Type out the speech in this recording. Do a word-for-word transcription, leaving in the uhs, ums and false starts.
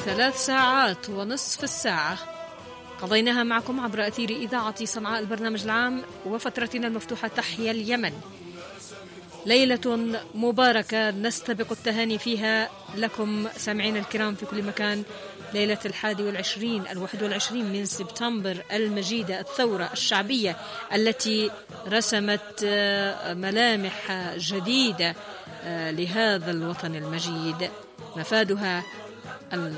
ثلاث ساعات ونصف الساعة قضيناها معكم عبر أثير إذاعة صنعاء البرنامج العام وفترتنا المفتوحة تحيا اليمن. ليلة مباركة نستبق التهاني فيها لكم سامعين الكرام في كل مكان. ليلة الحادي والعشرين الواحد والعشرين من سبتمبر المجيدة، الثورة الشعبية التي رسمت ملامح جديدة لهذا الوطن المجيد، مفادها